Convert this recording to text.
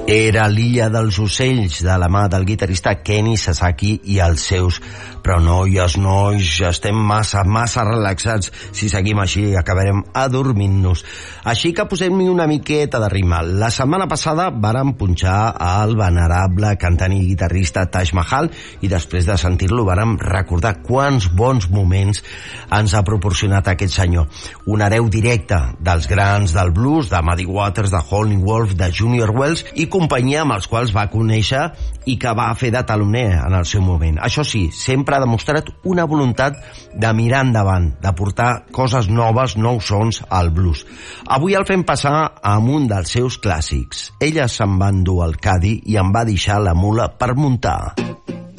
Era l'illa dels ocells de la mà del guitarrista Kenny Sasaki i els seus. Però noies, nois, estem massa relaxats. Si seguim així acabarem adormint-nos. Així que posem-hi una miqueta de ritme. La setmana passada vàrem punxar al venerable cantant i guitarrista Taj Mahal i després de sentir-lo vàrem recordar quants bons moments ens ha proporcionat aquest senyor. Un hereu directe dels grans del blues, de Muddy Waters, de Howlin' Wolf, de Junior Wells i companyia amb els quals va conèixer i que va fer de taloner en el seu moment. Això sí, sempre ha demostrat una voluntat de mirar endavant, de portar coses noves, nous sons al blues. Avui el fem passar amb un dels seus clàssics. Ella se'n va endur al Caddy i em va deixar la mula per muntar.